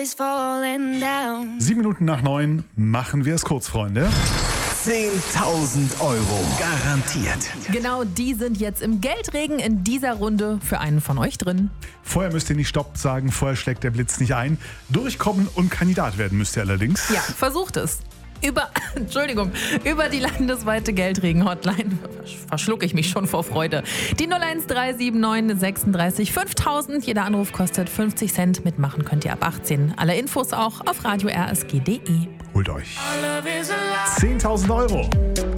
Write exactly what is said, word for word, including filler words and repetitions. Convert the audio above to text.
Sieben Minuten nach neun machen wir es kurz, Freunde. zehntausend Euro garantiert. Genau, die sind jetzt im Geldregen in dieser Runde für einen von euch drin. Vorher müsst ihr nicht Stopp sagen, vorher schlägt der Blitz nicht ein. Durchkommen und Kandidat werden müsst ihr allerdings. Ja, versucht es. Über, Entschuldigung, über die landesweite Geldregen-Hotline verschlucke ich mich schon vor Freude. Die null eins drei sieben neun sechsunddreißig fünftausend. Jeder Anruf kostet fünfzig Cent. Mitmachen könnt ihr ab achtzehn. Alle Infos auch auf radio r s g punkt d e. Holt euch zehntausend Euro.